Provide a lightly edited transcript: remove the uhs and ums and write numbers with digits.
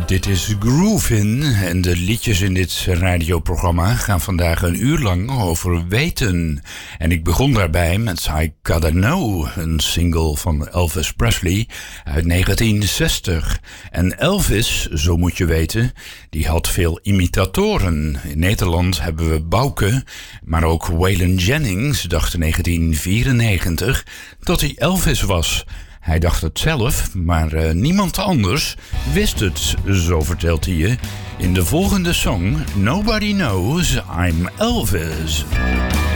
Dit is Groovin en de liedjes in dit radioprogramma gaan vandaag een uur lang over weten. En ik begon daarbij met I Gotta Know, een single van Elvis Presley uit 1960. En Elvis, zo moet je weten, die had veel imitatoren. In Nederland hebben we Bouke, maar ook Waylon Jennings dacht in 1994 dat hij Elvis was. Hij dacht het zelf, maar niemand anders wist het, zo vertelt hij je in de volgende song Nobody Knows I'm Elvis.